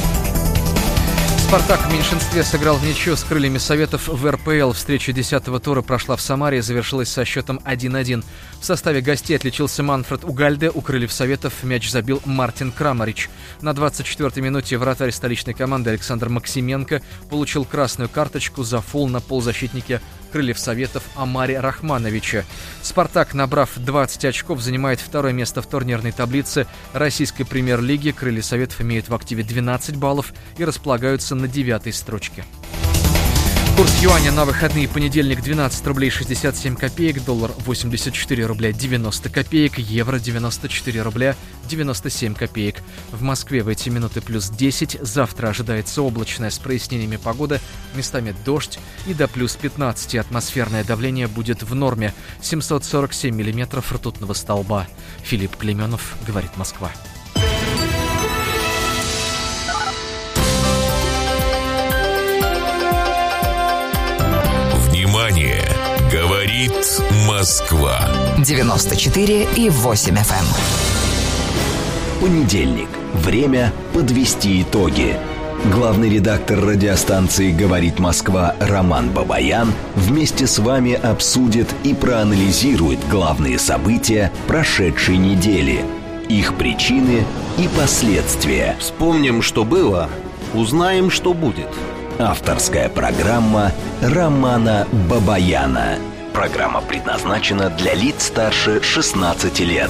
«Спартак» в меньшинстве сыграл в ничью с «Крыльями Советов» в эр пэ эл. Встреча десятого тура прошла в Самаре и завершилась со счетом один-один. В составе гостей отличился Манфред Угальде, у «Крыльев Советов» мяч забил Мартин Крамарич. На двадцать четвёртой минуте вратарь столичной команды Александр Максименко получил красную карточку за фол на полузащитнике «Крыльев Советов» Амаре Рахмановича. «Спартак», набрав двадцать очков, занимает второе место в турнирной таблице российской премьер-лиги. «Крылья Советов» имеют в активе двенадцать баллов и располагаются на девятой строчке. Курс юаня на выходные: понедельник двенадцать рублей шестьдесят семь копеек, доллар восемьдесят четыре рубля девяносто копеек, евро девяносто четыре рубля девяносто семь копеек. В Москве в эти минуты плюс десять, завтра ожидается облачная с прояснениями погода, местами дождь и до плюс пятнадцати. Атмосферное давление будет в норме, семьсот сорок семь миллиметров ртутного столба. Филипп Клеменов, говорит Москва. Внимание! Говорит Москва. девяносто четыре и восемь эф эм. Понедельник. Время подвести итоги. Главный редактор радиостанции «Говорит Москва» Роман Бабаян вместе с вами обсудит и проанализирует главные события прошедшей недели, их причины и последствия. Вспомним, что было, узнаем, что будет. Авторская программа Романа Бабаяна. Программа предназначена для лиц старше шестнадцати лет.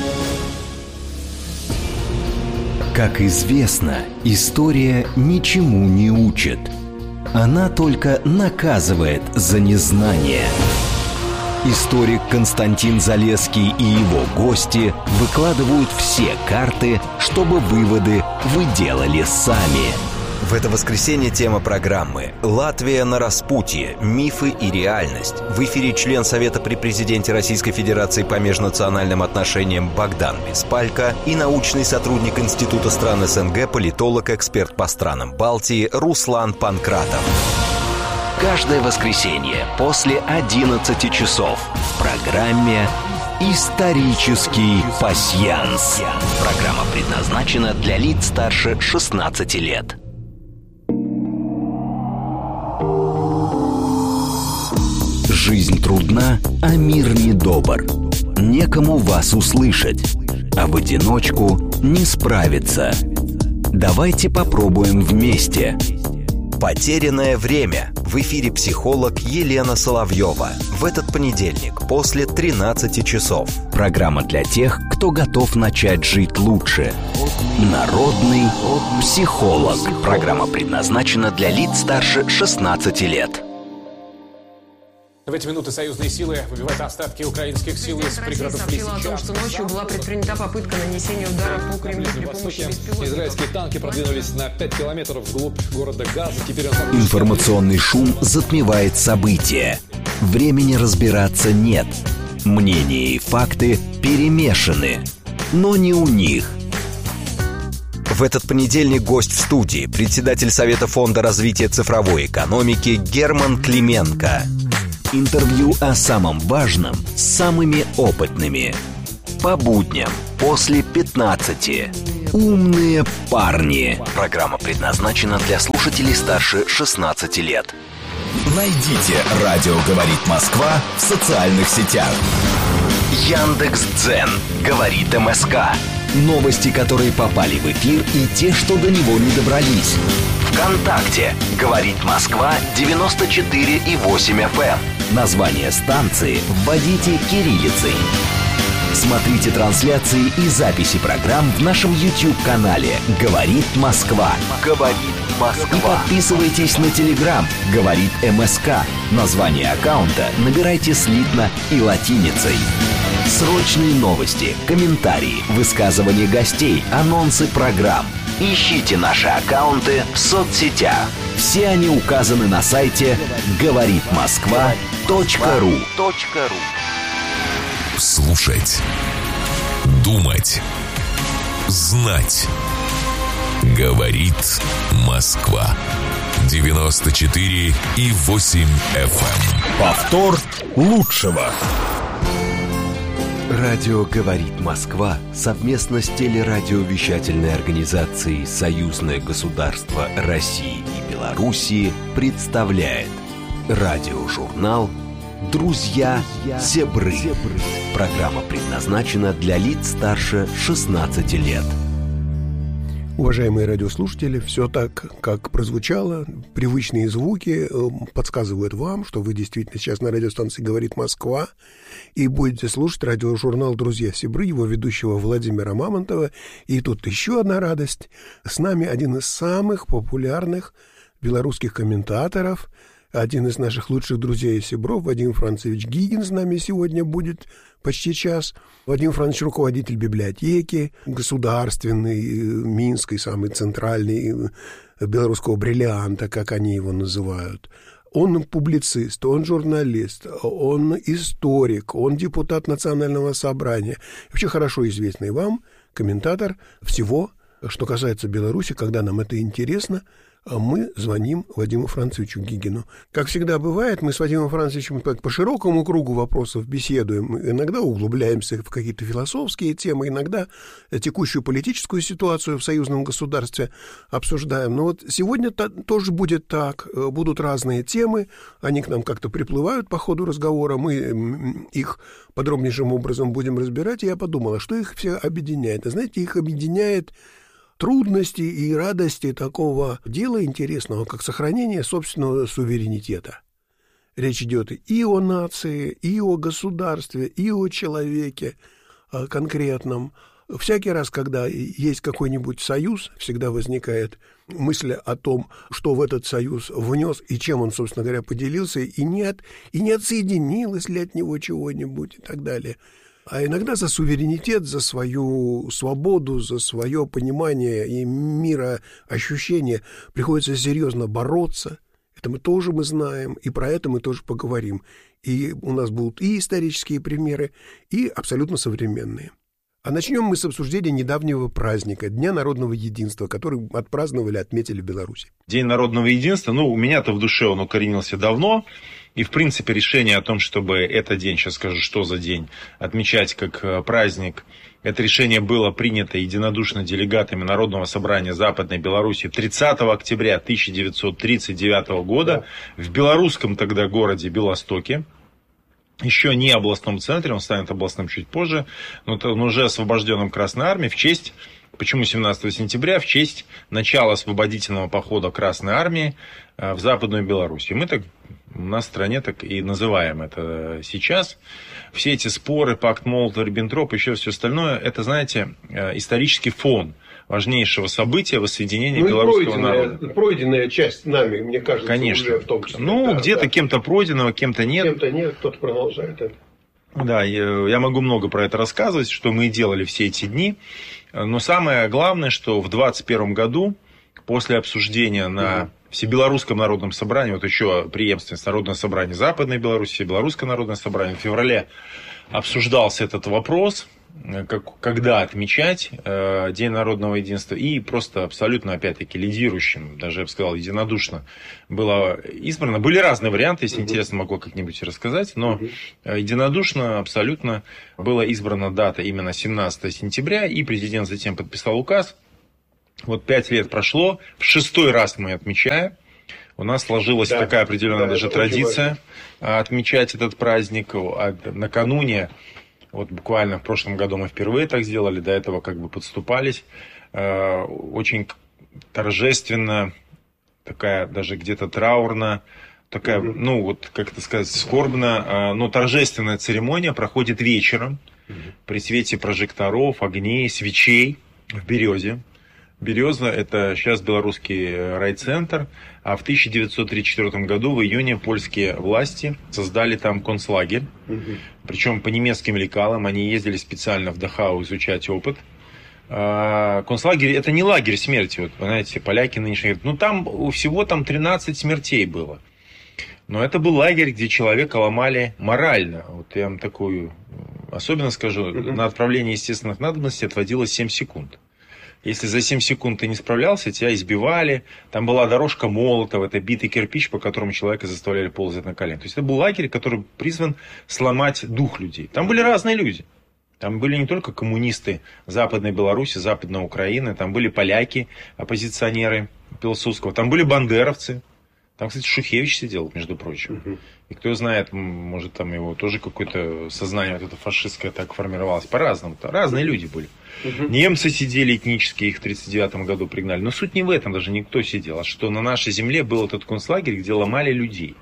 Как известно, история ничему не учит. Она только наказывает за незнание. Историк Константин Залесский и его гости выкладывают все карты, чтобы выводы вы делали сами. В это воскресенье тема программы «Латвия на распутье. Мифы и реальность». В эфире член Совета при президенте Российской Федерации по межнациональным отношениям Богдан Беспалько и научный сотрудник Института стран эс эн гэ, политолог, эксперт по странам Балтии Руслан Панкратов. Каждое воскресенье после одиннадцати часов в программе «Исторический пасьянс». Программа предназначена для лиц старше шестнадцати лет. Жизнь трудна, а мир недобр. Некому вас услышать, а в одиночку не справиться. Давайте попробуем вместе. «Потерянное время». В эфире психолог Елена Соловьева. В этот понедельник после тринадцати часов. Программа для тех, кто готов начать жить лучше. Народный психолог. Программа предназначена для лиц старше шестнадцати лет. В эти минуты союзные силы выбивают остатки украинских сил из пригородов сообщила о том, что ночью была предпринята попытка нанесения удара по Кремлю при помощи беспилотников. Израильские танки продвинулись на пять километров вглубь города Газа. Теперь он... Информационный шум затмевает события. Времени разбираться нет. Мнения и факты перемешаны. Но не у них. В этот понедельник гость в студии, председатель Совета фонда развития цифровой экономики Герман Клименко. Интервью о самом важном с самыми опытными. По будням после пятнадцати. Умные парни. Программа предназначена для слушателей старше шестнадцати лет. Найдите «Радио говорит Москва» в социальных сетях. Яндекс.Дзен. Говорит МСК. Новости, которые попали в эфир, и те, что до него не добрались. ВКонтакте. Говорит Москва девяносто четыре и восемь эф эм. Название станции вводите кириллицей. Смотрите трансляции и записи программ в нашем YouTube-канале «Говорит Москва». «Говорит Москва». И подписывайтесь на Telegram «Говорит МСК». Название аккаунта набирайте слитно и латиницей. Срочные новости, комментарии, высказывания гостей, анонсы программ. Ищите наши аккаунты в соцсетях. Все они указаны на сайте говорит москва точка ру. Слушать, думать, знать. Говорит Москва. девяносто четыре и восемь эф эм. Повтор лучшего. Радио «Говорит Москва» совместно с телерадиовещательной организацией «Союзное государство России и Белоруссии» представляет радиожурнал «Друзья Зебры». Программа предназначена для лиц старше шестнадцати лет. Уважаемые радиослушатели, все так, как прозвучало, привычные звуки подсказывают вам, что вы действительно сейчас на радиостанции «Говорит Москва» и будете слушать радиожурнал «Друзья Зебры», его ведущего Владимира Мамонтова. И тут еще одна радость. С нами один из самых популярных белорусских комментаторов, один из наших лучших друзей и сябров, Вадим Францевич Гигин с нами сегодня будет почти час. Вадим Францович — руководитель библиотеки государственной, Минской, самый центральный, белорусского бриллианта, как они его называют. Он публицист, он журналист, он историк, он депутат Национального собрания. Вообще хорошо известный вам комментатор всего, что касается Беларуси. Когда нам это интересно, мы звоним Вадиму Францовичу Гигину. Как всегда бывает, мы с Вадимом Францовичем по широкому кругу вопросов беседуем. Иногда углубляемся в какие-то философские темы, иногда текущую политическую ситуацию в союзном государстве обсуждаем. Но вот сегодня тоже будет так. Будут разные темы, они к нам как-то приплывают по ходу разговора, мы их подробнейшим образом будем разбирать. И я подумала, что их все объединяет. А знаете, их объединяет трудности и радости такого дела интересного, как сохранение собственного суверенитета. Речь идет и о нации, и о государстве, и о человеке конкретном. Всякий раз, когда есть какой-нибудь союз, всегда возникает мысль о том, что в этот союз внес и чем он, собственно говоря, поделился, и не, от, и не отсоединилось ли от него чего-нибудь и так далее. А иногда за суверенитет, за свою свободу, за свое понимание и мироощущение приходится серьезно бороться. Это мы тоже мы знаем, и про это мы тоже поговорим. И у нас будут и исторические примеры, и абсолютно современные. А начнем мы с обсуждения недавнего праздника, Дня народного единства, который отпраздновали, отметили в Беларуси. День народного единства, ну, у меня-то в душе он укоренился давно. И, в принципе, решение о том, чтобы этот день, сейчас скажу, что за день, отмечать как праздник, это решение было принято единодушно делегатами Народного собрания Западной Беларуси тридцатого октября тысяча девятьсот тридцать девятого года в белорусском тогда городе Белостоке. Еще не областном центре, он станет областным чуть позже, но он уже освобожденным Красной Армией в честь... Почему семнадцатого сентября? В честь начала освободительного похода Красной Армии в Западную Беларусь. И мы так, у нас в стране так и называем это сейчас. Все эти споры, пакт Молотова-Риббентропа, еще все остальное, это, знаете, исторический фон важнейшего события воссоединения ну, белорусского пройденная, народа. Пройденная часть нами, мне кажется, конечно. Уже в том числе. Ну, да, где-то да. кем-то пройденного, кем-то нет. Кем-то нет, кто-то продолжает это. Да, я, я могу много про это рассказывать, что мы и делали все эти дни. Но самое главное, что в двадцать первом году, после обсуждения на Всебелорусском народном собрании, вот еще преемственность Народное собрание Западной Беларуси, Всебелорусское народное собрание, в феврале обсуждался этот вопрос, как, когда отмечать э, День народного единства, и просто абсолютно, опять-таки, лидирующим, даже, я бы сказал, единодушно было избрано. Были разные варианты, если uh-huh. интересно, могу как-нибудь рассказать, но uh-huh. единодушно абсолютно была избрана дата именно семнадцатого сентября, и президент затем подписал указ. Вот пять лет прошло, в шестой раз мы отмечаем. У нас сложилась да, такая определенная да, даже традиция отмечать этот праздник. Накануне, вот буквально в прошлом году мы впервые так сделали, до этого как бы подступались. Очень торжественно, такая даже где-то траурно, такая, mm-hmm. ну вот как это сказать, скорбно, но торжественная церемония проходит вечером mm-hmm. при свете прожекторов, огней, свечей в Березе. Береза – это сейчас белорусский райцентр, а в тысяча девятьсот тридцать четвёртом году, в июне, польские власти создали там концлагерь. Угу. Причем по немецким лекалам, они ездили специально в Дахау изучать опыт. А, концлагерь – это не лагерь смерти, вот, знаете, поляки нынешние говорят, ну там всего там тринадцать смертей было. Но это был лагерь, где человека ломали морально. Вот я вам такую особенно скажу, угу. на отправление естественных надобностей отводилось семь секунд. Если за семь секунд ты не справлялся, тебя избивали. Там была дорожка молотов, это битый кирпич, по которому человека заставляли ползать на колено. То есть это был лагерь, который призван сломать дух людей. Там были разные люди. Там были не только коммунисты Западной Беларуси, Западной Украины. Там были поляки, оппозиционеры Пилсудского. Там были бандеровцы. Там, кстати, Шухевич сидел, между прочим. Uh-huh. И кто знает, может, там его тоже какое-то сознание вот это фашистское так формировалось. По-разному. Разные люди были. Uh-huh. Немцы сидели этнические, их в тридцать девятом году пригнали. Но суть не в этом, даже никто сидел. А что на нашей земле был этот концлагерь, где ломали людей.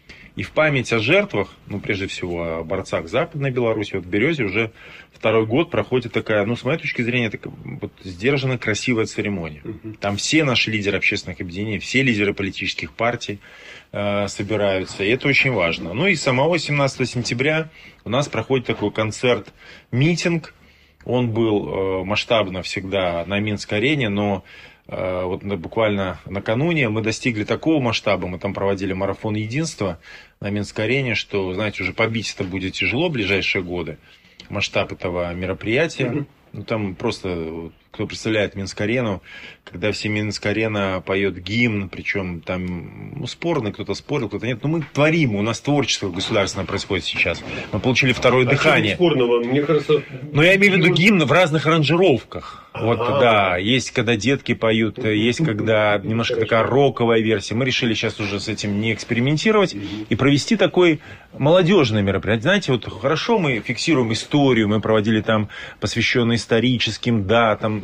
И в память о жертвах, ну, прежде всего, о борцах Западной Беларуси, вот в Березе уже второй год проходит такая, ну, с моей точки зрения, такая вот сдержанная, красивая церемония. Uh-huh. Там все наши лидеры общественных объединений, все лидеры политических партий э, собираются, и это очень важно. Ну, и самого семнадцатого сентября у нас проходит такой концерт-митинг. Он был э, масштабно всегда на Минской арене, но вот буквально накануне мы достигли такого масштаба, мы там проводили марафон единства на Минской арене, что, знаете, уже побить это будет тяжело в ближайшие годы, масштаб этого мероприятия. Mm-hmm. Ну, там просто, кто представляет Минск-арену, когда все Минск-арена поет гимн, причем там, ну, спорный, кто-то спорил, кто-то нет. Но мы творим, у нас творчество государственное происходит сейчас. Мы получили второе а дыхание. Спорного? Мне кажется... Но я имею в виду гимн в разных аранжировках. Вот, А-а-а. да, есть когда детки поют, есть когда немножко Хорошо. такая роковая версия. Мы решили сейчас уже с этим не экспериментировать и провести такой молодежное мероприятие. Знаете, вот хорошо мы фиксируем историю, мы проводили там посвященные историческим датам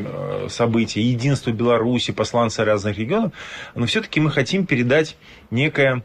э, события, единству Беларуси, посланцы разных регионов, но все-таки мы хотим передать некое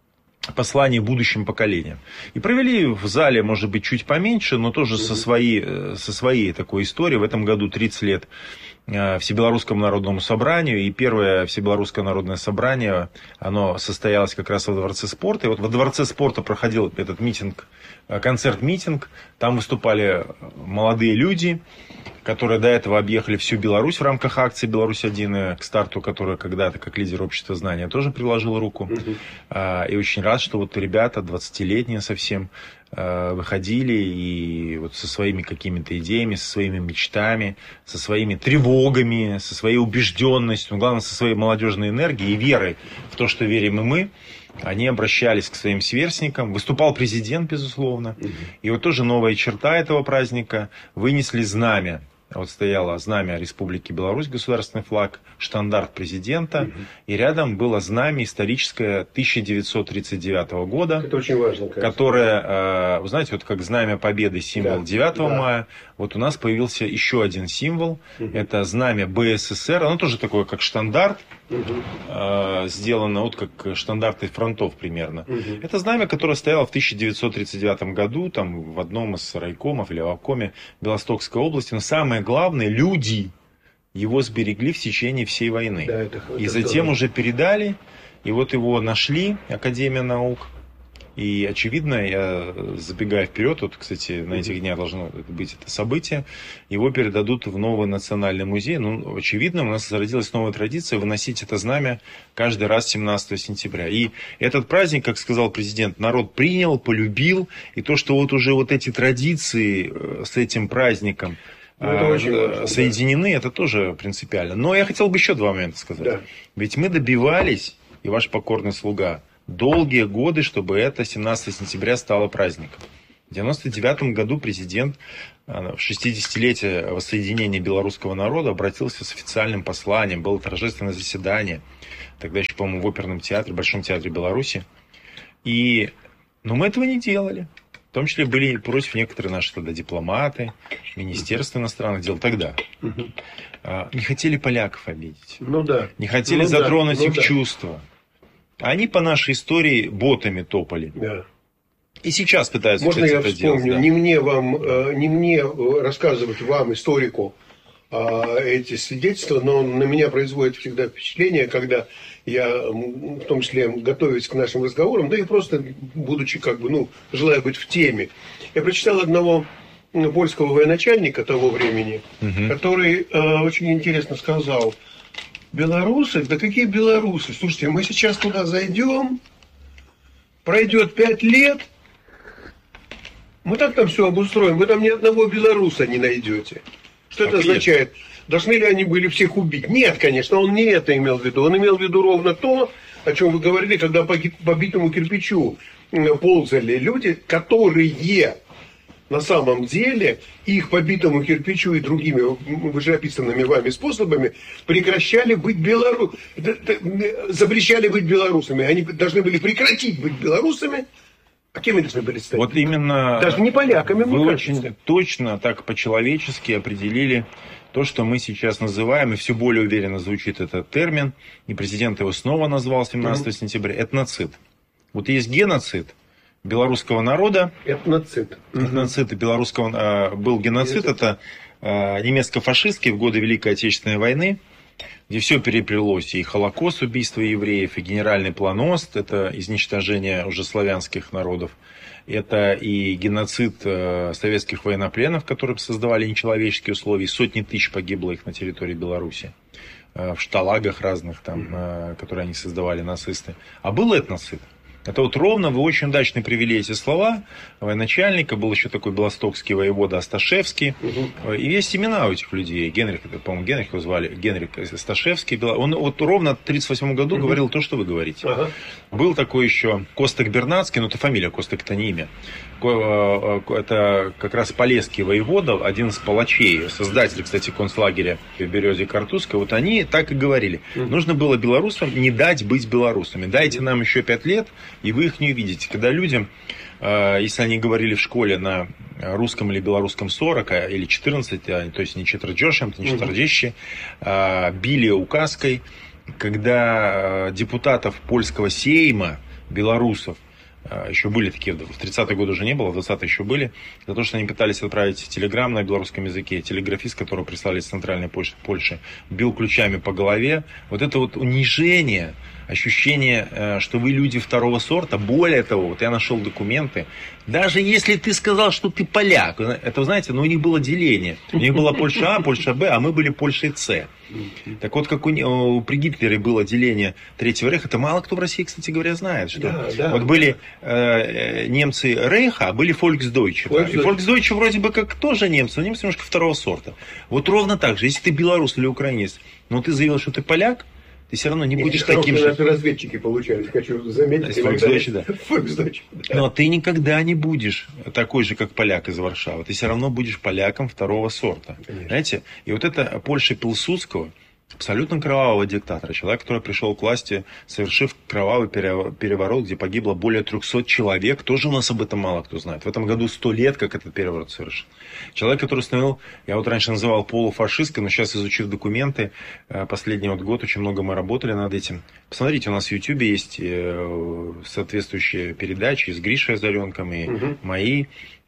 послание будущим поколениям. И провели в зале, может быть, чуть поменьше, но тоже со своей, со своей такой историей. В этом году тридцать лет Всебелорусскому народному собранию. И первое Всебелорусское народное собрание, оно состоялось как раз во Дворце спорта. И вот во Дворце спорта проходил этот митинг, концерт-митинг. Там выступали молодые люди, которые до этого объехали всю Беларусь в рамках акции «Беларусь-один», к старту, которая когда-то, как лидер общества знания, тоже приложил руку. Uh-huh. И очень рад, что вот ребята, двадцатилетние совсем, выходили и вот со своими какими-то идеями, со своими мечтами, со своими тревогами, со своей убежденностью, но главное, со своей молодежной энергией и верой в то, что верим и мы. Они обращались к своим сверстникам. Выступал президент, безусловно. Uh-huh. И вот тоже новая черта этого праздника. Вынесли знамя. Вот стояло знамя Республики Беларусь, государственный флаг, штандарт президента. Uh-huh. И рядом было знамя историческое тысяча девятьсот тридцать девятого года. Это очень важно, конечно. Которое, вы знаете, вот как знамя победы, символ да. девятого да. мая. Вот у нас появился еще один символ. Uh-huh. Это знамя БССР. Оно тоже такое, как штандарт. Uh-huh. Сделано вот как штандарты фронтов примерно. Uh-huh. Это знамя, которое стояло в тысяча девятьсот тридцать девятом году там, в одном из райкомов или в обкоме Белостокской области. Но самое главное, люди его сберегли в течение всей войны. Да, это, это и затем здорово. Уже передали, и вот его нашли, Академия наук. И, очевидно, я забегая вперед, вот, кстати, на этих днях должно быть это событие, его передадут в новый национальный музей. Ну, очевидно, у нас зародилась новая традиция выносить это знамя каждый раз семнадцатого сентября. И этот праздник, как сказал президент, народ принял, полюбил. И то, что вот уже вот эти традиции с этим праздником ну, это очень важно, соединены, да. Это тоже принципиально. Но я хотел бы еще два момента сказать. Да. Ведь мы добивались, и ваш покорный слуга, долгие годы, чтобы это семнадцатого сентября стало праздником. В девяносто девятом году президент в шестидесятилетие воссоединения белорусского народа обратился с официальным посланием. Было торжественное заседание. Тогда еще, по-моему, в оперном театре, Большом театре Беларуси. И... Но мы этого не делали. В том числе были против некоторые наши тогда дипломаты, Министерство иностранных дел тогда. Не хотели поляков обидеть. Ну да. Не хотели ну, затронуть да. их ну, да. чувства. Они по нашей истории ботами топали. Да. И сейчас пытаются Можно кстати, я это вспомню, делать. Да. Не мне вам, не мне рассказывать вам, историку, эти свидетельства, но на меня производит всегда впечатление, когда я, в том числе, готовясь к нашим разговорам, да и просто будучи, как бы, ну, желая быть в теме, я прочитал одного польского военачальника того времени, угу. который очень интересно сказал: белорусы? Да какие белорусы? Слушайте, мы сейчас туда зайдем, пройдет пять лет, мы так там все обустроим, вы там ни одного белоруса не найдете. Что это означает? Должны ли они были всех убить? Нет, конечно, он не это имел в виду. Он имел в виду ровно то, о чем вы говорили, когда по битому кирпичу ползали люди, которые... На самом деле, их по битому кирпичу и другими вышеописанными вами способами прекращали быть белорусами, запрещали быть белорусами. Они должны были прекратить быть белорусами. А кем они должны были стать? Вот именно... Даже не поляками, вы мне очень кажется. точно, так по-человечески определили то, что мы сейчас называем, и все более уверенно звучит этот термин, и президент его снова назвал семнадцатого mm-hmm. сентября, этноцид. Вот есть геноцид белорусского народа. Этноцид. Этноцид белорусского был геноцид. Это немецко-фашистский в годы Великой Отечественной войны, где все переплелось. И Холокост, убийство евреев, и генеральный план Ост, это изничтожение уже славянских народов. Это и геноцид советских военнопленных, которые создавали нечеловеческие условия. Сотни тысяч погибло их на территории Беларуси. В шталагах разных, там, которые они создавали, нацисты. А был этноцид. Это вот ровно, вы очень удачно привели эти слова военачальника, был еще такой белостокский воевода Асташевский, угу. И есть имена у этих людей, Генрих, по-моему, Генрих его звали, Генрих Асташевский, он вот ровно в тридцать восьмом году угу. говорил то, что вы говорите. Ага. Был такой еще Костак Бернацкий, ну это фамилия, Костак это не имя, это как раз полесский воевода, один из палачей, создатель, кстати, концлагеря в Березе Картузской, вот они так и говорили, угу. нужно было белорусам не дать быть белорусами, дайте нам еще пять лет, и вы их не увидите. Когда людям, если они говорили в школе на русском или белорусском сорок или четырнадцать, то есть не четырдесят, не четырдесят, били указкой, когда депутатов польского сейма, белорусов, еще были такие, в тридцатые годы уже не было, в двадцатые еще были, за то, что они пытались отправить телеграмм на белорусском языке, телеграфист, которого прислали из центральной Польши, бил ключами по голове. Вот это вот унижение, ощущение, что вы люди второго сорта. Более того, вот я нашел документы, даже если ты сказал, что ты поляк, это, знаете, ну у них было деление. У них была Польша А, Польша Б, а мы были Польшей С. Так вот, как у, у, при Гитлере было деление Третьего Рейха, это мало кто в России, кстати говоря, знает. Что да, да. Вот были э, немцы Рейха, а были Фольксдойче. Да. И Фольксдойче вроде бы как тоже немцы, но немцы немножко второго сорта. Вот ровно так же, если ты белорус или украинец, но ты заявил, что ты поляк, ты все равно не Нет, будешь таким же. Наши разведчики получались, хочу заметить. Фольксдойче, да. Фольксдойче, да. Но ты никогда не будешь такой же, как поляк из Варшавы. Ты все равно будешь поляком второго сорта. Конечно. Знаете? И вот это Польша Пилсудского, абсолютно кровавого диктатора, человек, который пришел к власти, совершив кровавый переворот, где погибло более трехсот человек, тоже у нас об этом мало кто знает. В этом году сто лет, как этот переворот совершен. Человек, который установил, я вот раньше называл полуфашисткой, но сейчас, изучив документы, последний вот год очень много мы работали над этим. Посмотрите, у нас в Ютьюбе есть соответствующие передачи с Гришей Озаренком и угу. мои.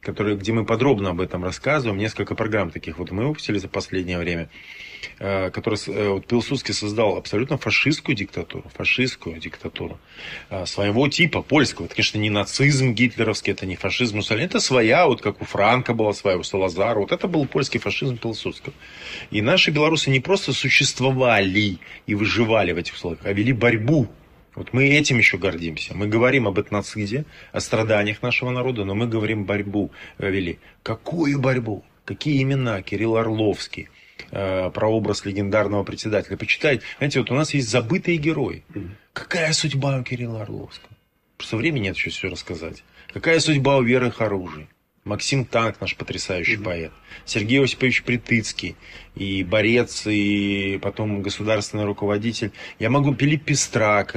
который, где мы подробно об этом рассказываем. Несколько программ таких вот мы выпустили за последнее время. Который вот, Пилсудский создал абсолютно фашистскую диктатуру, фашистскую диктатуру своего типа, польского. Это, конечно, не нацизм гитлеровский, это не фашизм Муссолини, это своя, вот как у Франка была своя, у Салазара. Вот это был польский фашизм Пилсудского. И наши белорусы не просто существовали и выживали в этих условиях, а вели борьбу. Вот мы этим еще гордимся. Мы говорим об этноциде, о страданиях нашего народа, но мы говорим борьбу вели. Какую борьбу? Какие имена? Кирилл Орловский. Прообраз легендарного председателя. Почитайте. Знаете, вот у нас есть забытые герои. Какая судьба у Кирилла Орловского? Просто времени нет еще все рассказать. Какая судьба у Веры Харужи? Максим Танк, наш потрясающий mm-hmm. поэт. Сергей Осипович Притыцкий. И борец, и потом государственный руководитель. Я могу... Пилип Пестрак,